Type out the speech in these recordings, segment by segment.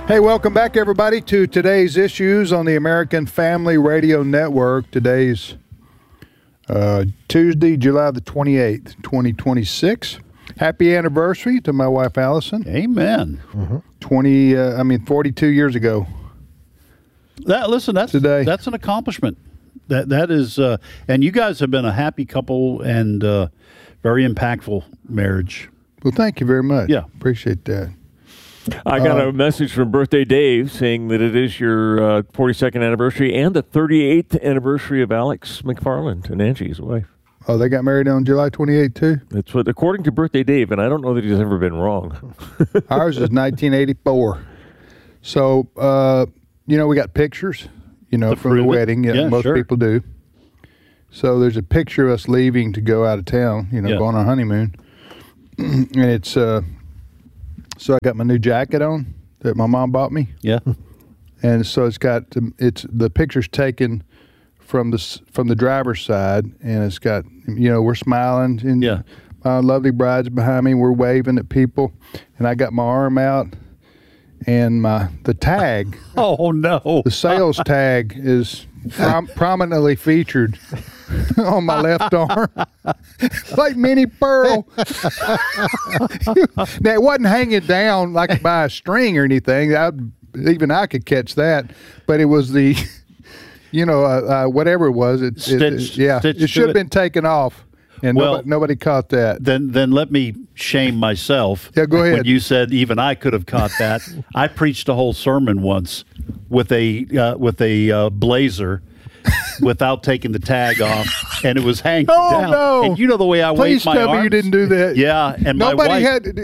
Hey, welcome back, everybody, to today's issues on the American Family Radio Network. Today's Tuesday, July the 28th, 2026. Happy anniversary to my wife, Allison. Amen. 42 years ago. That's today. That's an accomplishment. That is, and you guys have been a happy couple and very impactful marriage. Well, thank you very much. Yeah. Appreciate that. I got a message from Birthday Dave saying that it is your 42nd anniversary and the 38th anniversary of Alex McFarland and Angie, his wife. Oh, they got married on July 28th, too? That's what, according to Birthday Dave, and I don't know that he's ever been wrong. Ours is 1984. So, we got pictures, from the wedding. Yeah, most people do. So there's a picture of us leaving to go out of town, go on our honeymoon. And it's, so I got my new jacket on that my mom bought me. Yeah. And so the picture's taken from the driver's side, and it's got, we're smiling, and my lovely bride's behind me. We're waving at people, and I got my arm out, and the tag. Oh no! The sales tag is prominently featured on my left arm, like Minnie Pearl. Now it wasn't hanging down like by a string or anything. Even I could catch that, but it was the. Whatever it was, it should have been taken off, and nobody caught that. Then let me shame myself. Yeah, go ahead. When you said even I could have caught that, I preached a whole sermon once with a blazer without taking the tag off, and it was hanging down. No. And you know the way I waved my arms? Please tell me you didn't do that. Yeah, and nobody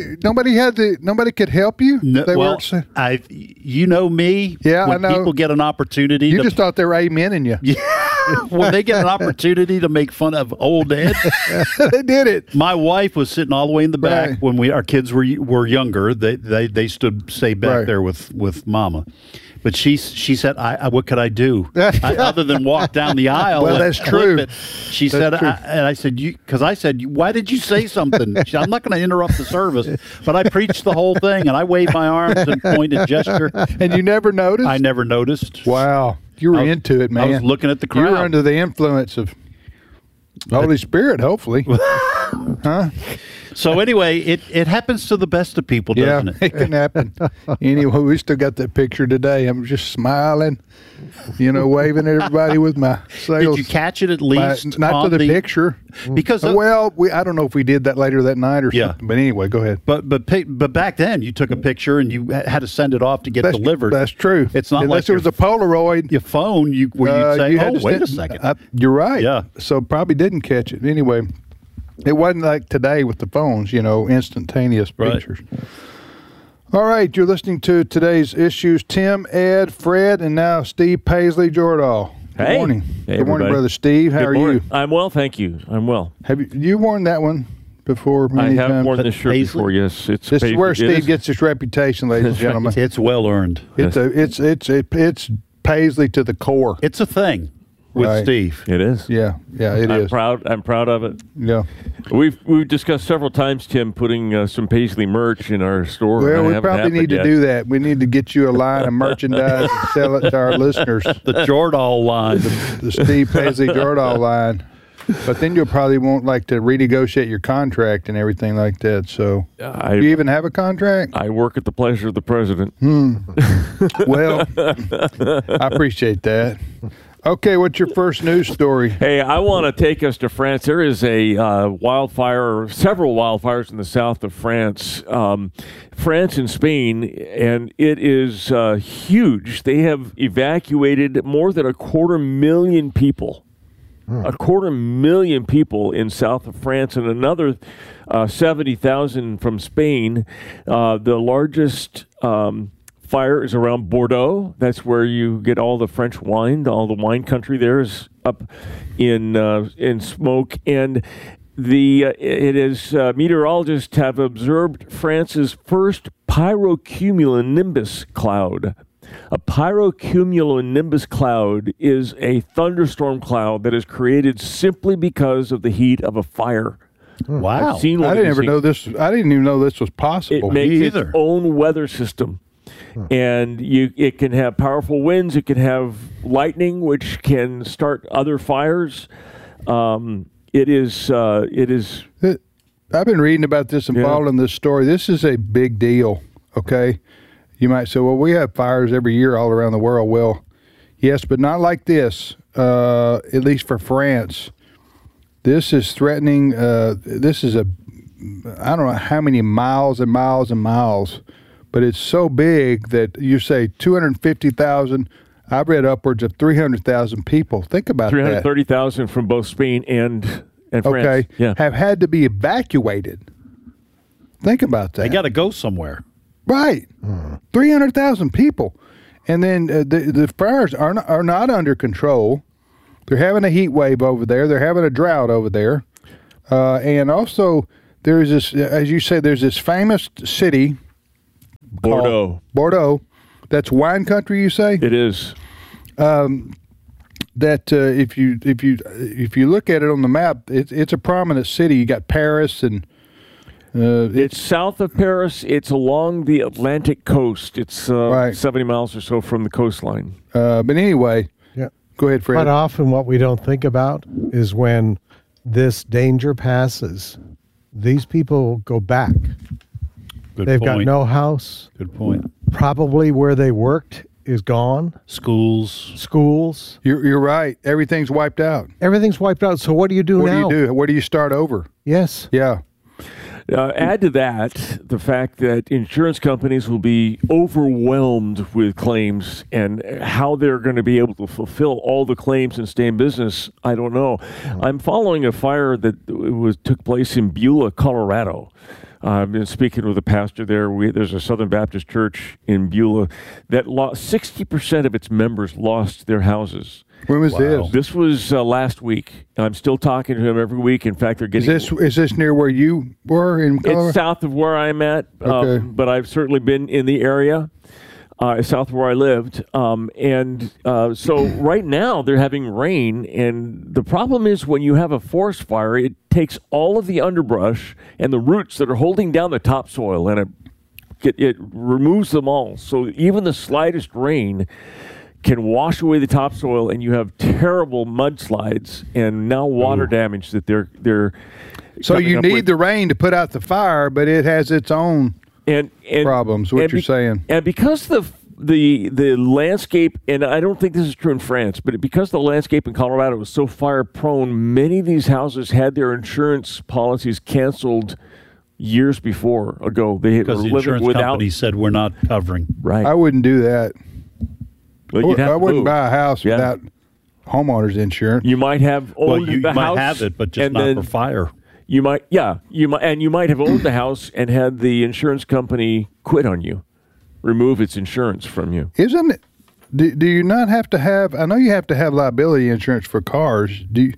could help you. No, you know me. Yeah, when I know. People get an opportunity. You just thought they were amening you. Yeah. When they get an opportunity to make fun of old Ed, they did it. My wife was sitting all the way in the back when our kids were younger. They stay back there with Mama. But she said, what could I do other than walk down the aisle? Well, that's true. She said, and I said, because I said, why did you say something? She said, I'm not going to interrupt the service, but I preached the whole thing, and I waved my arms and pointed gesture. And you never noticed? I never noticed. Wow. You were into it, man. I was looking at the crowd. You were under the influence of the Holy Spirit, hopefully. Huh? So anyway, it happens to the best of people, doesn't it? Yeah, it can happen. Anyway, we still got that picture today. I'm just smiling, waving at everybody with my sales. Did you catch it at least? Not to the picture. Because I don't know if we did that later that night or something. But anyway, go ahead. But back then, you took a picture and you had to send it off to get delivered. That's true. It's not unless it was a Polaroid. Your phone, where you'd say, wait a second. You're right. Yeah. So probably didn't catch it. Anyway. It wasn't like today with the phones, instantaneous pictures. Right. All right, you're listening to today's issues. Tim, Ed, Fred, and now Steve Paisley Jordahl. Good morning. Hey, good morning, Brother Steve. How are you? I'm well, thank you. I'm well. Have you worn that one before? I have worn this shirt before. Yes, this is where Steve gets his reputation, ladies and gentlemen. It's well earned. It's Paisley to the core. It's a thing. With Steve. It is. Yeah, it is. I'm proud of it. Yeah. We've discussed several times, Tim, putting some Paisley merch in our store. Well, we probably need to do that. We need to get you a line of merchandise and sell it to our listeners. The Jordahl line. The Steve Paisley Jordahl line. But then you'll probably won't like to renegotiate your contract and everything like that. So, do you even have a contract? I work at the pleasure of the president. Well, I appreciate that. Okay, what's your first news story? Hey, I want to take us to France. There is a several wildfires in the south of France, France and Spain, and it is huge. They have evacuated more than 250,000 people. 250,000 people in south of France, and another 70,000 from Spain. The largest fire is around Bordeaux. That's where you get all the French wine. All the wine country there is up in smoke, and meteorologists have observed France's first pyrocumulonimbus cloud. A pyrocumulonimbus cloud is a thunderstorm cloud that is created simply because of the heat of a fire. Wow! I didn't even know this was possible. It makes its own weather system. And it can have powerful winds. It can have lightning, which can start other fires. It is. I've been reading about this and following this story. This is a big deal, okay? You might say, well, we have fires every year all around the world. Well, yes, but not like this, at least for France. This is threatening. This is I don't know how many miles and miles and miles, but it's so big that you say 250,000. I've read upwards of 300,000 people. Think about 330,000 from both Spain and France. Okay, have had to be evacuated. Think about that. They got to go somewhere. Right. 300,000 people. And then the fires are not under control. They're having a heat wave over there. They're having a drought over there. And also, there is this, as you say, there's this famous city. Bordeaux. That's wine country, you say? It is. That if you look at it on the map, it's a prominent city. You got Paris and it's south of Paris. It's along the Atlantic coast. It's 70 miles or so from the coastline. But anyway, go ahead, Fred. Quite often, what we don't think about is when this danger passes, these people go back. They've got no house. Good point. Probably where they worked is gone. Schools. You're right. Everything's wiped out. Everything's wiped out. So what do you do now? What do you do? Where do you start over? Yes. Yeah. Add to that the fact that insurance companies will be overwhelmed with claims, and how they're going to be able to fulfill all the claims and stay in business, I don't know. I'm following a fire that took place in Beulah, Colorado. I've been speaking with a pastor there. There's a Southern Baptist church in Beulah that lost 60% of its members lost their houses. When was this? This was last week. I'm still talking to him every week. In fact, they're getting. Is this near where you were in Colorado? It's south of where I'm at, okay. But I've certainly been in the area, south of where I lived. So right now they're having rain, and the problem is when you have a forest fire, it takes all of the underbrush and the roots that are holding down the topsoil, and it removes them all. So even the slightest rain can wash away the topsoil, and you have terrible mudslides and now water damage that they're. So you need the rain to put out the fire, but it has its own problems. What you're saying, and because the landscape, and I don't think this is true in France, but because the landscape in Colorado was so fire prone, many of these houses had their insurance policies canceled years ago. Because the insurance company said we're not covering. Right. I wouldn't do that. Well, I wouldn't buy a house without homeowners insurance. You might have owned the house. You might have it, but just not for fire. You might have owned the house and had the insurance company quit on you, remove its insurance from you. Isn't it? Do you not have to have? I know you have to have liability insurance for cars. Do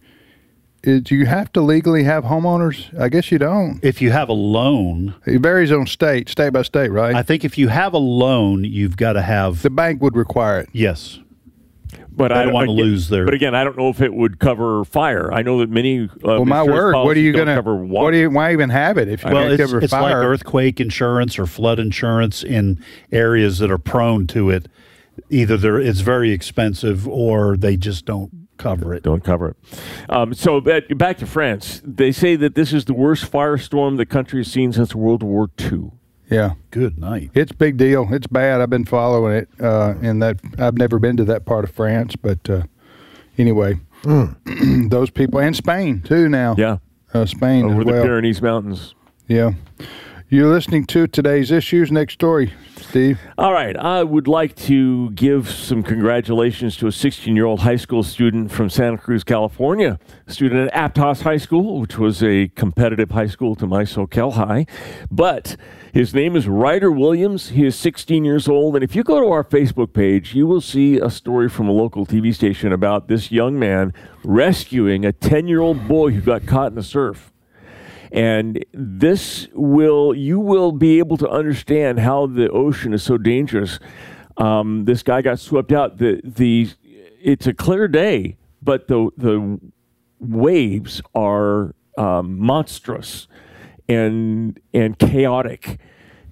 you have to legally have homeowners? I guess you don't. If you have a loan, it varies on state by state, right? I think if you have a loan, you've got to have. The bank would require it. Yes. But I don't want to lose their. But again, I don't know if it would cover fire. I know that many. Well, my word, what are you going to cover? Water. Why even have it if you can't cover it's fire? Like earthquake insurance or flood insurance in areas that are prone to it. Either it's very expensive or they just don't cover it. Don't cover it. So back to France. They say that this is the worst firestorm the country has seen since World War II. Yeah. Good night. It's a big deal. It's bad. I've been following it. In that I've never been to that part of France, but anyway, those people, and Spain too now. Yeah. Spain over as well. The Pyrenees Mountains. Yeah. You're listening to Today's Issues. Next story, Steve. All right. I would like to give some congratulations to a 16-year-old high school student from Santa Cruz, California, a student at Aptos High School, which was a competitive high school to my SoCal High. But his name is Ryder Williams. He is 16 years old. And if you go to our Facebook page, you will see a story from a local TV station about this young man rescuing a 10-year-old boy who got caught in the surf. And you will be able to understand how the ocean is so dangerous. This guy got swept out. It's a clear day, but the waves are monstrous and chaotic.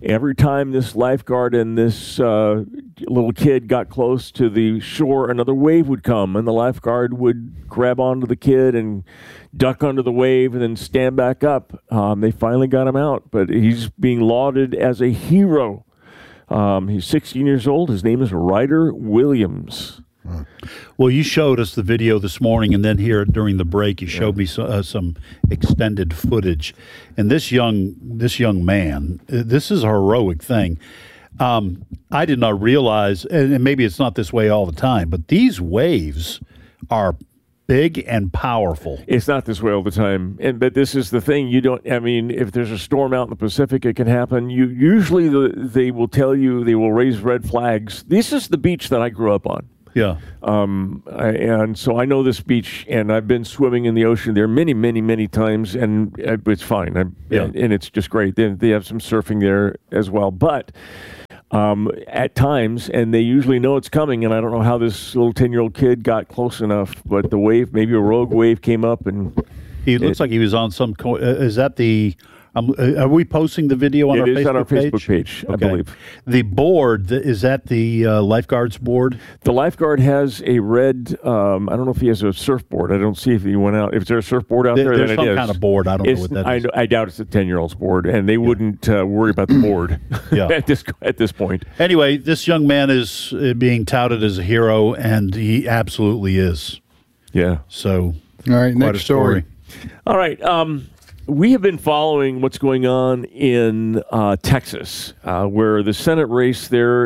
Every time this lifeguard and this little kid got close to the shore, another wave would come, and the lifeguard would grab onto the kid and duck under the wave and then stand back up. They finally got him out, but he's being lauded as a hero. He's 16 years old. His name is Ryder Williams. Well, you showed us the video this morning, and then here during the break, you showed me some extended footage. And this young man, this is a heroic thing. I did not realize, and maybe it's not this way all the time, but these waves are big and powerful. It's not this way all the time, but this is the thing. If there's a storm out in the Pacific, it can happen. They will tell you, they will raise red flags. This is the beach that I grew up on. Yeah. And so I know this beach, and I've been swimming in the ocean there many, many, many times, and it's fine. And it's just great. They have some surfing there as well. But at times, and they usually know it's coming, and I don't know how this little 10-year-old kid got close enough, but the wave, maybe a rogue wave came up, and he looks like he was on some. Is that the? Are we posting the video on our Facebook page? It is on our Facebook page, I believe. The board, is that the lifeguard's board? The lifeguard has a red, I don't know if he has a surfboard. I don't see if he went out. If there's a surfboard out there, then it is. There's some kind of board. I don't know what that is. I doubt it's a 10-year-old's board, and they wouldn't worry about the board at this point. Anyway, this young man is being touted as a hero, and he absolutely is. Yeah. So, all right, next story. All right. We have been following what's going on in Texas, where the Senate race there,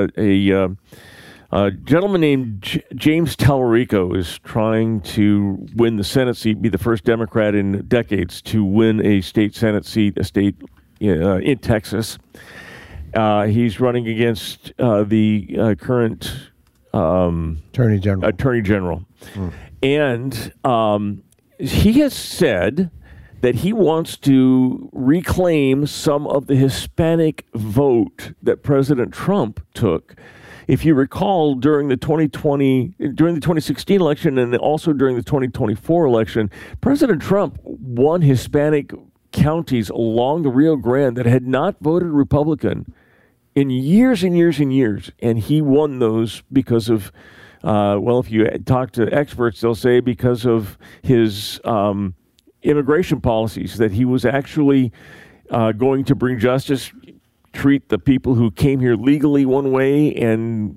a gentleman named James Tallarico is trying to win the Senate seat, be the first Democrat in decades to win a state Senate seat, in Texas. He's running against the current Attorney General. And he has said that he wants to reclaim some of the Hispanic vote that President Trump took. If you recall, during the 2016 election and also during the 2024 election, President Trump won Hispanic counties along the Rio Grande that had not voted Republican in years and years and years. And he won those because of, if you talk to experts, they'll say because of his immigration policies, that he was actually going to bring justice, treat the people who came here legally one way and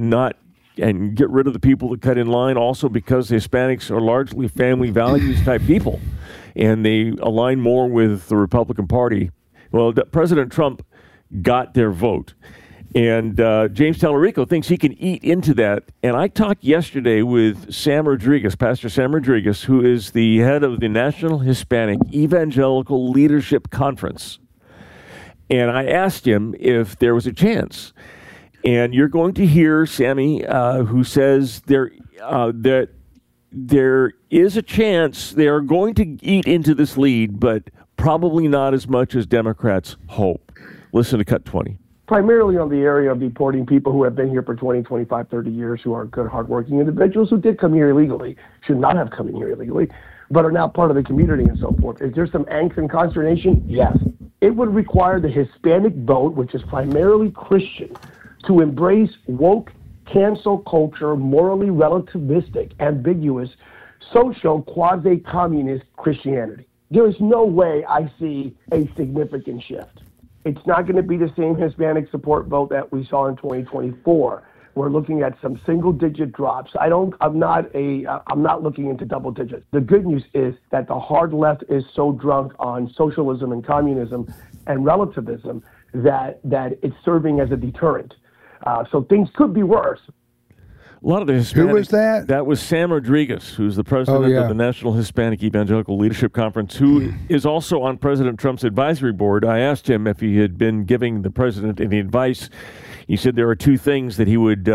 get rid of the people that cut in line. Also because Hispanics are largely family values type people, and they align more with the Republican Party. Well, President Trump got their vote. And James Tallarico thinks he can eat into that. And I talked yesterday with Sam Rodriguez, Pastor Sam Rodriguez, who is the head of the National Hispanic Evangelical Leadership Conference. And I asked him if there was a chance. And you're going to hear Sammy, who says that there is a chance they are going to eat into this lead, but probably not as much as Democrats hope. Listen to Cut 20. Primarily on the area of deporting people who have been here for 20, 25, 30 years, who are good, hardworking individuals who did come here illegally, should not have come in here illegally, but are now part of the community and so forth. Is there some angst and consternation? Yes. It would require the Hispanic vote, which is primarily Christian, to embrace woke, cancel culture, morally relativistic, ambiguous, social, quasi-communist Christianity. There is no way I see a significant shift. It's not going to be the same Hispanic support vote that we saw in 2024. We're looking at some single-digit drops. I'm not looking into double digits. The good news is that the hard left is so drunk on socialism and communism and relativism that it's serving as a deterrent. So things could be worse. A lot of the Hispanic, who was that? That was Sam Rodriguez, who's the president of the National Hispanic Evangelical Leadership Conference, who is also on President Trump's advisory board. I asked him if he had been giving the president any advice. He said there are two things that he would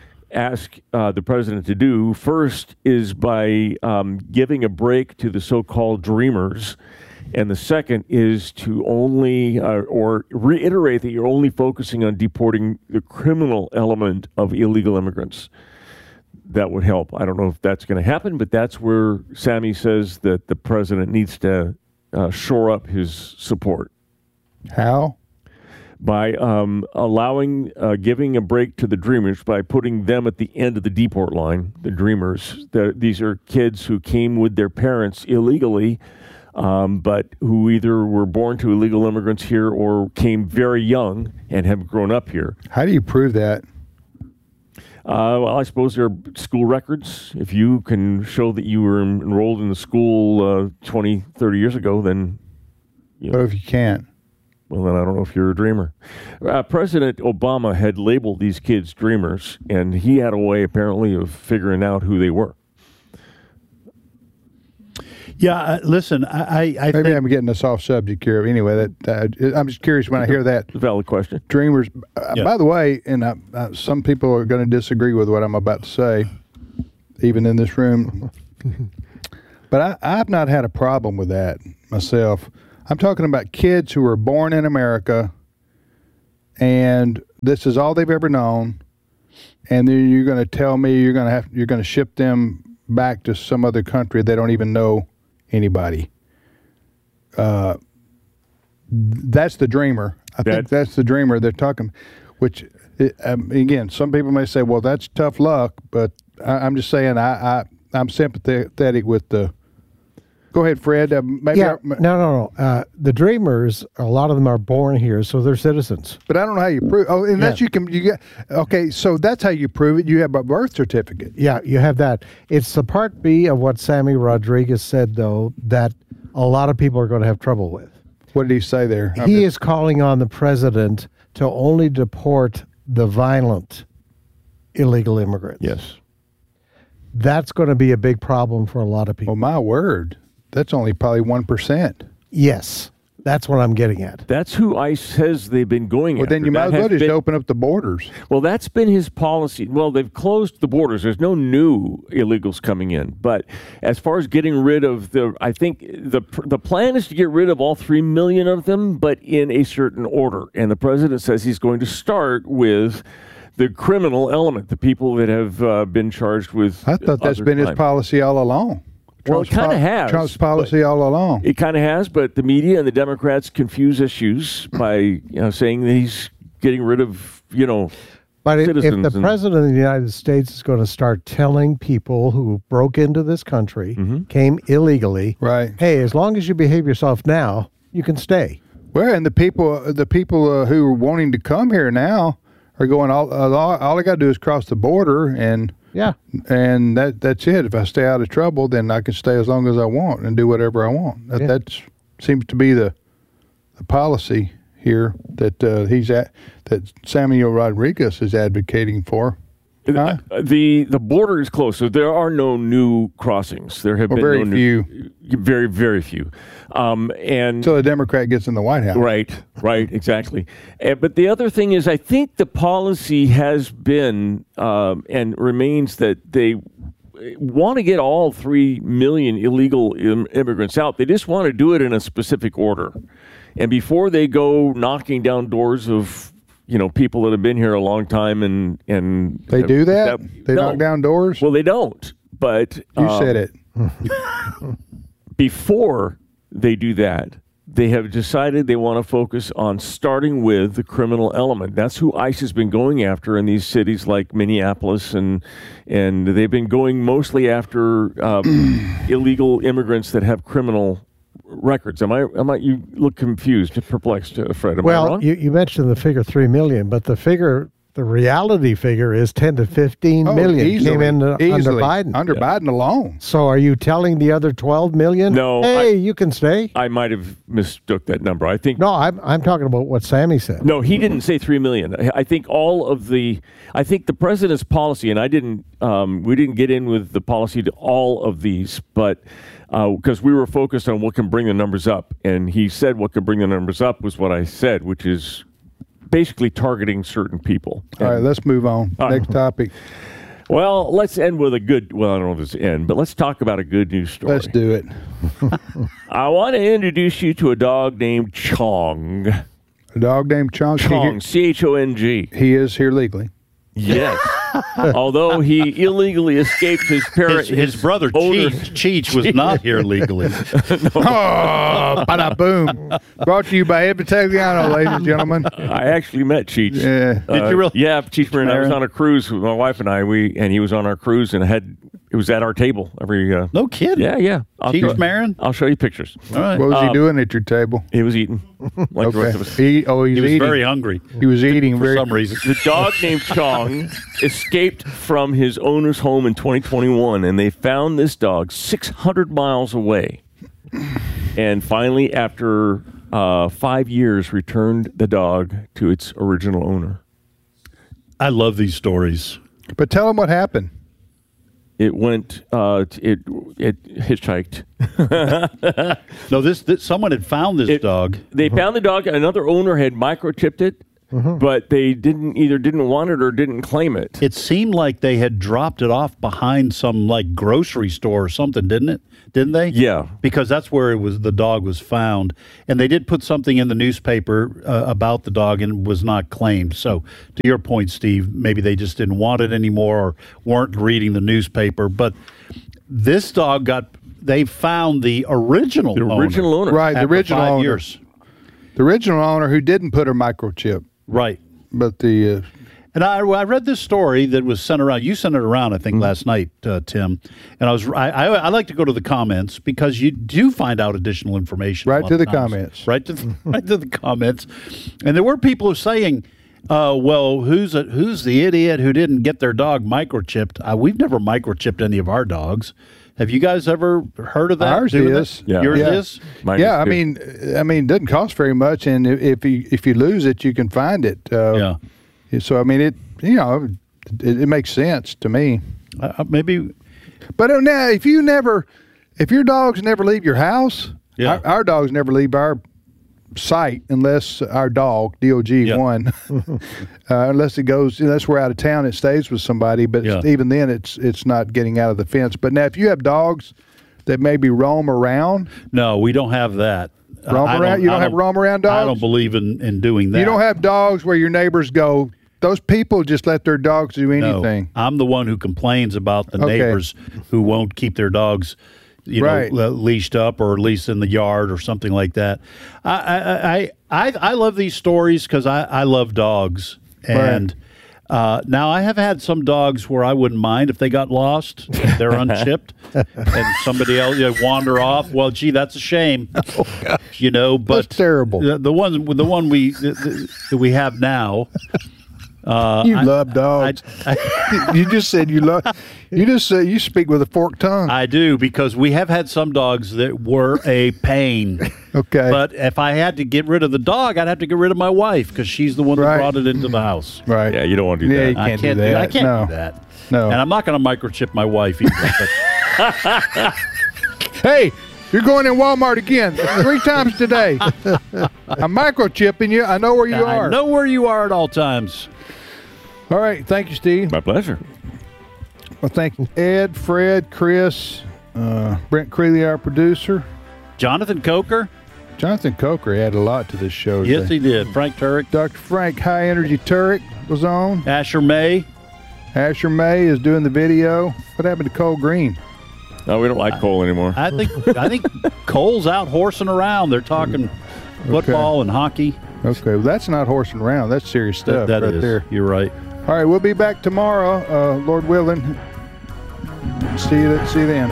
ask the president to do. First is by giving a break to the so-called dreamers. And the second is to only or reiterate that you're only focusing on deporting the criminal element of illegal immigrants. That would help. I don't know if that's going to happen, but that's where Sammy says that the president needs to shore up his support. How? by giving a break to the Dreamers by putting them at the end of the deport line, the Dreamers. These are kids who came with their parents illegally, but who either were born to illegal immigrants here or came very young and have grown up here. How do you prove that? Well, I suppose there are school records. If you can show that you were enrolled in the school 20, 30 years ago, then... What if you can't? Well, then I don't know if you're a dreamer. President Obama had labeled these kids dreamers, and he had a way, apparently, of figuring out who they were. Yeah, listen, I maybe think... I'm getting us off subject here. Anyway, I'm just curious when I hear that. Valid question. Dreamers. By the way, and some people are going to disagree with what I'm about to say, even in this room. But I've not had a problem with that myself. I'm talking about kids who were born in America, and this is all they've ever known, and then you're going to tell me you're going to ship them back to some other country they don't even know anybody. That's the dreamer. I think that's the dreamer they're talking. Which again, some people may say, "Well, that's tough luck," but I'm just saying I'm sympathetic with the. Go ahead, Fred. No. The Dreamers, a lot of them are born here, so they're citizens. But I don't know how you prove. Oh, unless you get. Okay, so that's how you prove it. You have a birth certificate. Yeah, you have that. It's the Part B of what Sammy Rodriguez said, though, that a lot of people are going to have trouble with. What did he say there? He is calling on the president to only deport the violent illegal immigrants. Yes. That's going to be a big problem for a lot of people. Well, my word. That's only probably 1%. Yes, that's what I'm getting at. That's who ICE says they've been going after. Well, then you might as well just open up the borders. Well, that's been his policy. Well, they've closed the borders. There's no new illegals coming in. But as far as getting rid of I think the plan is to get rid of all 3 million of them, but in a certain order. And the president says he's going to start with the criminal element, the people that have been charged with. I thought that's been his policy all along. Well, it kind of has. Trump's policy all along. It kind of has, but the media and the Democrats confuse issues by saying that he's getting rid of, But if citizens. the president of the United States is going to start telling people who broke into this country, came illegally, right? Hey, as long as you behave yourself now, you can stay. Well, and the people who are wanting to come here now are going, all I got to do is cross the border and... Yeah, and that's it. If I stay out of trouble, then I can stay as long as I want and do whatever I want. That seems to be the policy here that that Samuel Rodriguez is advocating for. Huh? The border is closed, so there are no new crossings. There have been very few. Very, very few. And so the Democrat gets in the White House. Right, exactly. But the other thing is, I think the policy has been and remains that they want to get all 3 million illegal immigrants out. They just want to do it in a specific order. And before they go knocking down doors of people that have been here a long time and they do that? They knock down doors? Well, they don't. But you said it. Before they do that, they have decided they want to focus on starting with the criminal element. That's who ICE has been going after in these cities like Minneapolis, and they've been going mostly after illegal immigrants that have criminal records. You look confused, perplexed, Fred. Am I wrong? You mentioned the figure 3 million, but the reality figure is 10 to 15 million easily, came in under Biden. Under Biden alone. So are you telling the other 12 million? No. Hey, you can stay? I might have mistook that number. I think. No, I'm talking about what Sammy said. No, he didn't say 3 million. I think I think the president's policy, and we didn't get in with the policy to all of these, but because we were focused on what can bring the numbers up. And he said what could bring the numbers up was what I said, which is basically targeting certain people. All right, let's move on. Next topic. Well, let's end with I don't know if it's end, but let's talk about a good news story. Let's do it. I want to introduce you to a dog named Chong. A dog named Chong? Chong, C-H-O-N-G. He is here legally. Yes. Although he illegally escaped his parents. His brother, Cheech, was not here legally. Oh, bada boom. Brought to you by Ed Vitagliano, ladies and gentlemen. I actually met Cheech. Yeah. Did you really? Yeah, Cheech Marin. I was on a cruise with my wife and I, and he was on our cruise, and it was at our table every. No kidding. Yeah. Cheech Marin? I'll show you pictures. All right. What was he doing at your table? He was eating. Like the rest of us. He was eating. Very hungry. He was eating for some reason. The dog named Chong escaped from his owner's home in 2021, and they found this dog 600 miles away. And finally, after 5 years, returned the dog to its original owner. I love these stories. But tell them what happened. It went. It hitchhiked. No, this someone had found this dog. They found the dog. Another owner had microchipped it, but they didn't want it or didn't claim it. It seemed like they had dropped it off behind some like grocery store or something, didn't it? Didn't they? Yeah, because that's where the dog was found, and they did put something in the newspaper about the dog, and it was not claimed. So, to your point, Steve, maybe they just didn't want it anymore or weren't reading the newspaper. But this dog they found the original owner. Right, the original 5 owner. years. The original owner who didn't put her microchip. Right. But the... And I read this story that was sent around. You sent it around, I think, last night, Tim. And I like to go to the comments because you do find out additional information. Right to the comments. Right to the comments. And there were people who saying, well, who's the idiot who didn't get their dog microchipped? We've never microchipped any of our dogs. Have you guys ever heard of that? Ours is. Yeah. Yours is? Mine is. I mean, it doesn't cost very much, and if you lose it, you can find it. Yeah. So I mean, it makes sense to me. Maybe. But now, if your dogs never leave your house, our dogs never leave our sight unless our dog DOG1, unless it goes, unless we're out of town, it stays with somebody. But even then, it's not getting out of the fence. But now, if you have dogs that maybe roam around, no, we don't have that. Roam around? You don't have roam around dogs? I don't believe in doing that. You don't have dogs where your neighbors go, those people just let their dogs do anything. No, I'm the one who complains about the neighbors who won't keep their dogs, leashed up or at least in the yard or something like that. I love these stories because I love dogs. And now I have had some dogs where I wouldn't mind if they got lost, if they're unchipped, and somebody else wander off. Well, gee, that's a shame. Oh gosh, but that's terrible. The one we have now. You love dogs. You just said you love. You just said you speak with a forked tongue. I do, because we have had some dogs that were a pain. Okay. But if I had to get rid of the dog, I'd have to get rid of my wife because she's the one that brought it into the house. Right. Yeah, you don't want to do that. You can't do that. I can't do that. No. And I'm not going to microchip my wife either. Hey, you're going in Walmart again 3 times today. I'm microchipping you. I know where you are. I know where you are at all times. All right. Thank you, Steve. My pleasure. Well, thank you, Ed, Fred, Chris, Brent Creeley, our producer. Jonathan Coker. Jonathan Coker added a lot to this show today. Yes, he did. Frank Turek. Dr. Frank High Energy Turek was on. Asher May. Asher May is doing the video. What happened to Cole Green? No, we don't like Cole anymore. I think Cole's out horsing around. They're talking football and hockey. Okay, well, that's not horsing around. That's serious stuff that right is. there. You're right. All right, we'll be back tomorrow, Lord willing. See you then.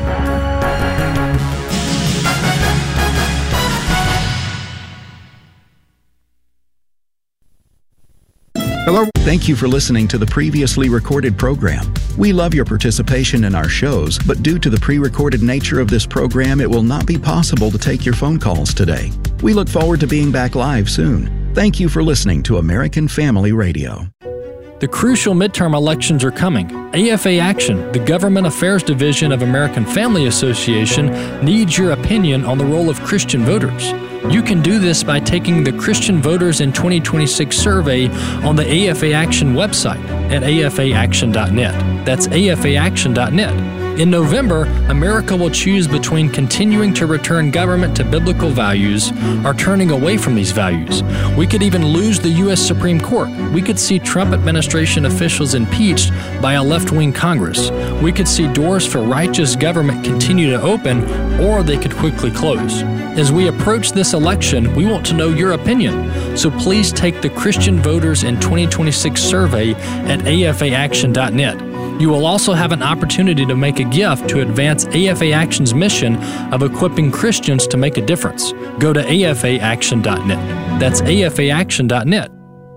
Hello. Thank you for listening to the previously recorded program. We love your participation in our shows, but due to the pre-recorded nature of this program, it will not be possible to take your phone calls today. We look forward to being back live soon. Thank you for listening to American Family Radio. The crucial midterm elections are coming. AFA Action, the Government Affairs Division of American Family Association, needs your opinion on the role of Christian voters. You can do this by taking the Christian Voters in 2026 survey on the AFA Action website at afaaction.net. That's afaaction.net. In November, America will choose between continuing to return government to biblical values or turning away from these values. We could even lose the U.S. Supreme Court. We could see Trump administration officials impeached by a left-wing Congress. We could see doors for righteous government continue to open, or they could quickly close. As we approach this election, we want to know your opinion. So please take the Christian Voters in 2026 survey at afaaction.net. You will also have an opportunity to make a gift to advance AFA Action's mission of equipping Christians to make a difference. Go to afaaction.net. That's afaaction.net.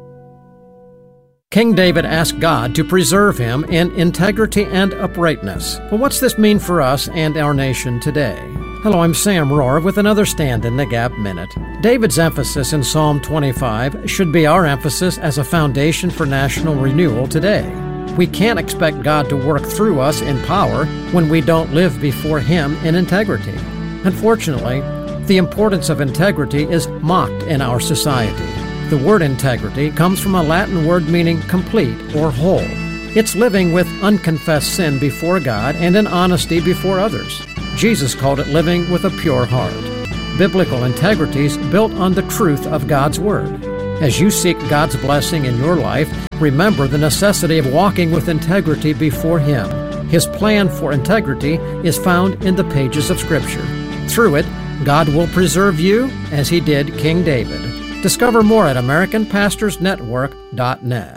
King David asked God to preserve him in integrity and uprightness. Well, what's this mean for us and our nation today? Hello, I'm Sam Rohr with another Stand in the Gap Minute. David's emphasis in Psalm 25 should be our emphasis as a foundation for national renewal today. We can't expect God to work through us in power when we don't live before Him in integrity. Unfortunately, the importance of integrity is mocked in our society. The word integrity comes from a Latin word meaning complete or whole. It's living with unconfessed sin before God and in honesty before others. Jesus called it living with a pure heart. Biblical integrity is built on the truth of God's Word. As you seek God's blessing in your life, remember the necessity of walking with integrity before Him. His plan for integrity is found in the pages of Scripture. Through it, God will preserve you as He did King David. Discover more at AmericanPastorsNetwork.net.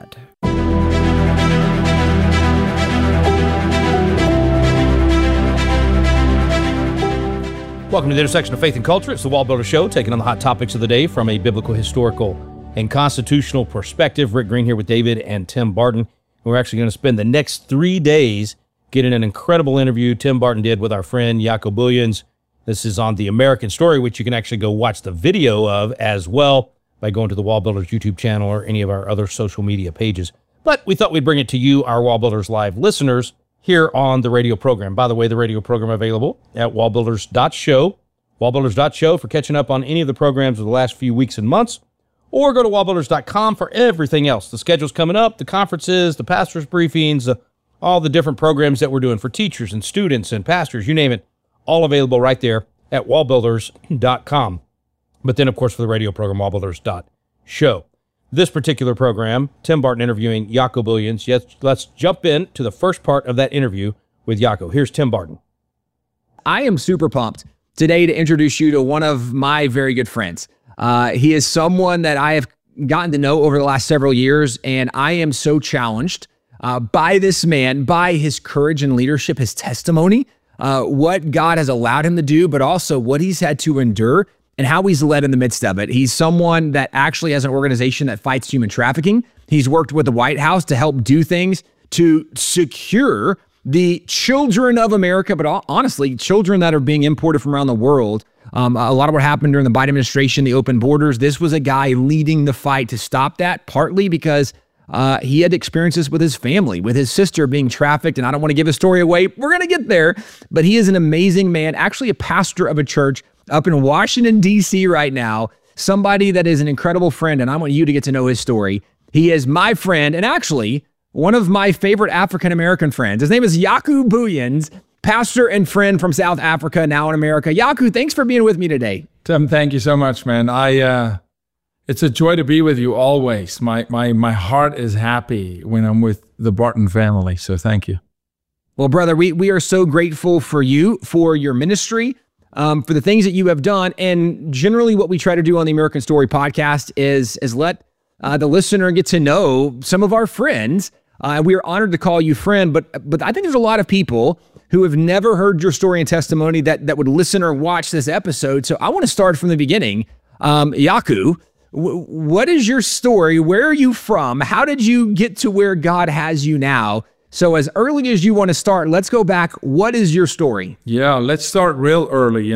Welcome to the intersection of faith and culture. It's the Wall Builder Show, taking on the hot topics of the day from a biblical, historical, and constitutional perspective. Rick Green here with David and Tim Barton. We're actually going to spend the next 3 days getting an incredible interview Tim Barton did with our friend Jaco Booyens. This is on The American Story, which you can actually go watch the video of as well by going to the Wall Builders YouTube channel or any of our other social media pages. But we thought we'd bring it to you, our Wall Builders Live listeners, here on the radio program. By the way, the radio program available at wallbuilders.show. Wallbuilders.show for catching up on any of the programs of the last few weeks and months. Or go to wallbuilders.com for everything else. The schedule's coming up, the conferences, the pastors' briefings, all the different programs that we're doing for teachers and students and pastors, you name it, all available right there at wallbuilders.com. But then, of course, for the radio program, wallbuilders.show. This particular program, Tim Barton interviewing Jaco Booyens. Yes, let's jump into the first part of that interview with Jaco. Here's Tim Barton. I am super pumped today to introduce you to one of my very good friends. He is someone that I have gotten to know over the last several years, and I am so challenged by this man, by his courage and leadership, his testimony, what God has allowed him to do, but also what he's had to endure and how he's led in the midst of it. He's someone that actually has an organization that fights human trafficking. He's worked with the White House to help do things to secure the children of America, but honestly, children that are being imported from around the world. A lot of what happened during the Biden administration, the open borders, this was a guy leading the fight to stop that, partly because he had experiences with his family, with his sister being trafficked, and I don't want to give his story away. We're going to get there, but he is an amazing man, actually a pastor of a church up in Washington, D.C. right now, somebody that is an incredible friend, and I want you to get to know his story. He is my friend, and actually one of my favorite African-American friends. His name is Jaco Booyens, pastor and friend from South Africa, now in America. Jaco, thanks for being with me today. Tim, thank you so much, man. It's a joy to be with you always. My heart is happy when I'm with the Barton family, so thank you. Well, brother, we are so grateful for you, for your ministry, for the things that you have done. And generally what we try to do on the American Story podcast is let the listener get to know some of our friends. We are honored to call you friend, but I think there's a lot of people who have never heard your story and testimony that would listen or watch this episode. So I want to start from the beginning. Jaco, what is your story? Where are you from? How did you get to where God has you now? So as early as you want to start, let's go back. What is your story? Yeah, let's start real early.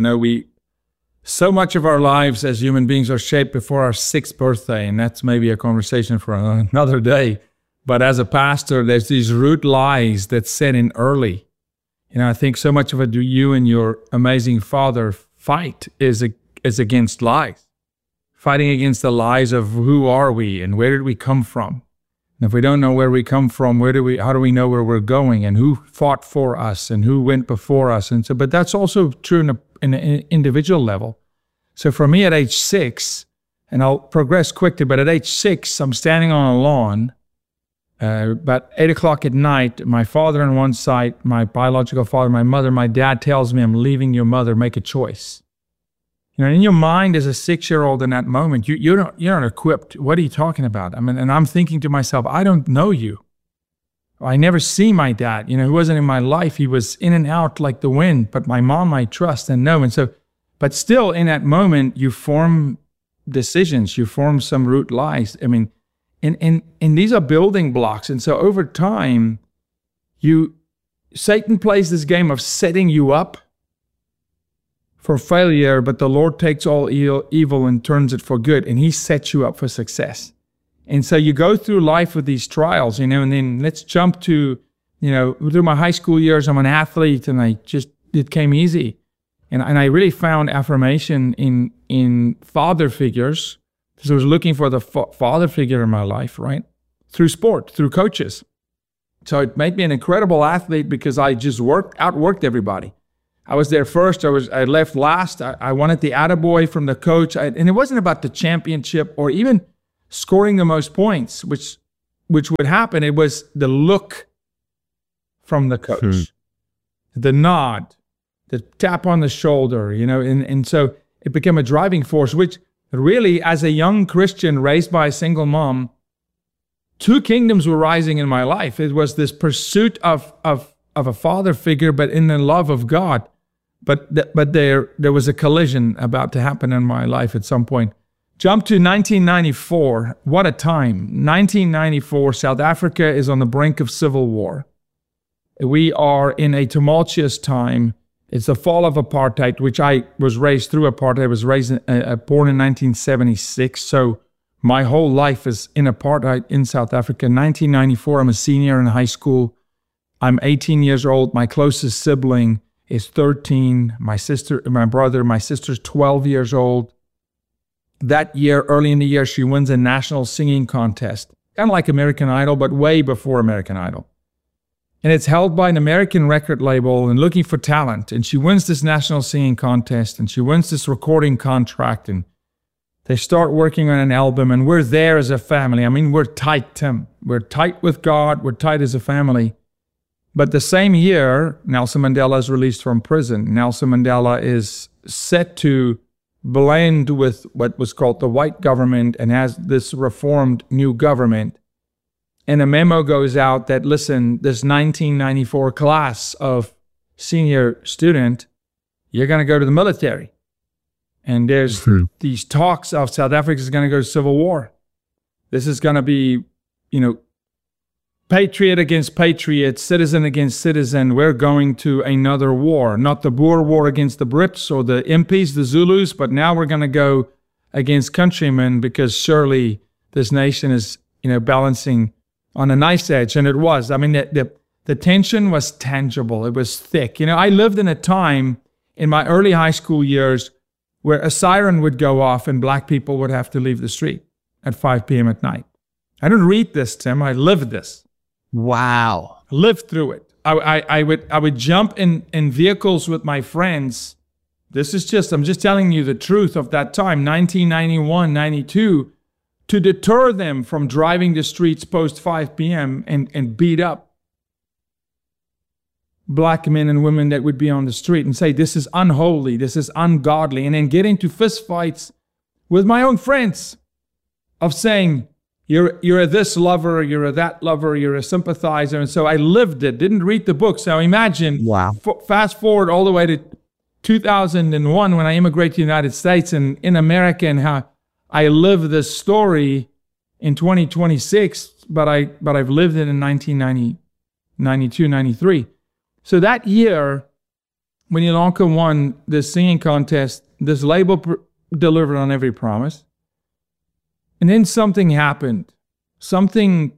So much of our lives as human beings are shaped before our 6th birthday, and that's maybe a conversation for another day. But as a pastor, there's these root lies that set in early. I think so much of what you and your amazing father fight is against lies. Fighting against the lies of who are we and where did we come from. And if we don't know where we come from, how do we know where we're going, and who fought for us and who went before us? And so, but that's also true in an individual level. So for me at age 6, and I'll progress quickly, but at age 6, I'm standing on a lawn, about 8 o'clock at night. My father on one side, my biological father, my mother, my dad tells me, I'm leaving your mother, make a choice. You know, in your mind as a 6-year-old in that moment, you're not equipped. What are you talking about? I mean, and I'm thinking to myself, I don't know you. I never see my dad. You know, he wasn't in my life. He was in and out like the wind. But my mom, I trust and know. And so, but still, in that moment, you form decisions. You form some root lies. I mean, and these are building blocks. And so, over time, Satan plays this game of setting you up for failure, but the Lord takes all evil and turns it for good, and He sets you up for success. And so you go through life with these trials, you know, and then let's jump to, you know, through my high school years, I'm an athlete, and it came easy. And I really found affirmation in father figures, because I was looking for the father figure in my life, right? Through sport, through coaches. So it made me an incredible athlete because I just outworked everybody. I was there first. I left last. I wanted the attaboy from the coach. And it wasn't about the championship or even scoring the most points, which would happen. It was the look from the coach, the nod, the tap on the shoulder, you know. And so it became a driving force, which really, as a young Christian raised by a single mom, 2 kingdoms were rising in my life. It was this pursuit of a father figure, but in the love of God. But there was a collision about to happen in my life at some point. Jump to 1994. What a time. 1994, South Africa is on the brink of civil war. We are in a tumultuous time. It's the fall of apartheid, which I was raised through apartheid. I was born in 1976, so my whole life is in apartheid in South Africa. 1994, I'm a senior in high school. I'm 18 years old. My closest sibling is 13. My sister's 12 years old. That year, early in the year, she wins a national singing contest. Kind of like American Idol, but way before American Idol. And it's held by an American record label and looking for talent. And she wins this national singing contest, and she wins this recording contract, and they start working on an album, and we're there as a family. I mean, we're tight, Tim. We're tight with God. We're tight as a family. But the same year, Nelson Mandela is released from prison. Nelson Mandela is set to blend with what was called the white government and has this reformed new government. And a memo goes out that, listen, this 1994 class of senior student, you're going to go to the military. And there's these talks of South Africa is going to go to civil war. This is going to be, you know, patriot against patriot, citizen against citizen. We're going to another war, not the Boer War against the Brits or the Impis, the Zulus, but now we're going to go against countrymen because surely this nation is, you know, balancing on a knife's edge. And it was. I mean, the tension was tangible. It was thick. You know, I lived in a time in my early high school years where a siren would go off and black people would have to leave the street at 5 p.m. at night. I didn't read this, Tim. I lived this. Wow. I lived through it. I would jump in vehicles with my friends. I'm just telling you the truth of that time, 1991, 92, to deter them from driving the streets post 5 p.m. and beat up black men and women that would be on the street and say, this is unholy, this is ungodly, and then get into fistfights with my own friends of saying, you're a this lover, you're a that lover, you're a sympathizer. And so I lived it, didn't read the book. So imagine, fast forward all the way to 2001 when I immigrated to the United States and in America, and how I live this story in 2026, but I've lived it in 1990, 92, 93. So that year, when Yolanda won this singing contest, this label delivered on every promise. And then something happened. Something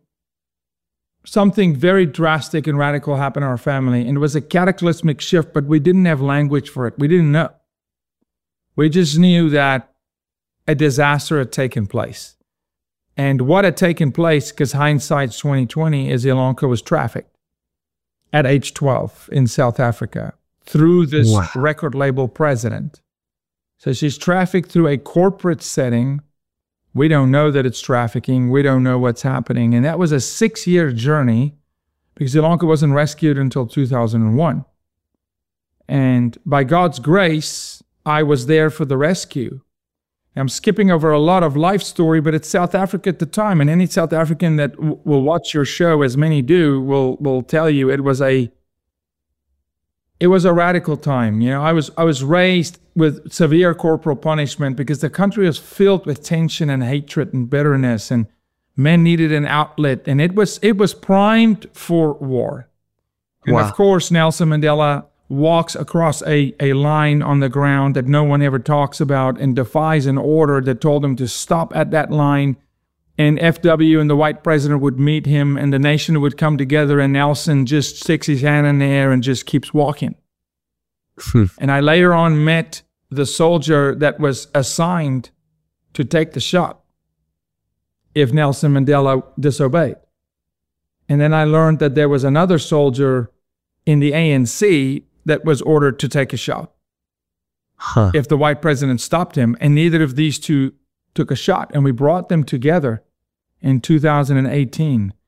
very drastic and radical happened in our family. And it was a cataclysmic shift, but we didn't have language for it. We didn't know. We just knew that a disaster had taken place. And what had taken place, because hindsight's 2020, is Ilonka was trafficked at age 12 in South Africa through this record label president. So she's trafficked through a corporate setting. We don't know that it's trafficking. We don't know what's happening. And that was a 6-year journey because Ilonka wasn't rescued until 2001. And by God's grace, I was there for the rescue. I'm skipping over a lot of life story, but it's South Africa at the time. And any South African that will watch your show, as many do, will tell you it was a radical time. You know, I was raised with severe corporal punishment because the country was filled with tension and hatred and bitterness, and men needed an outlet, and it was primed for war. And of course, Nelson Mandela walks across a line on the ground that no one ever talks about and defies an order that told him to stop at that line. And FW and the white president would meet him and the nation would come together, and Nelson just sticks his hand in the air and just keeps walking. And I later on met the soldier that was assigned to take the shot if Nelson Mandela disobeyed. And then I learned that there was another soldier in the ANC that was ordered to take a shot if the white president stopped him, and neither of these two took a shot. And we brought them together in 2018.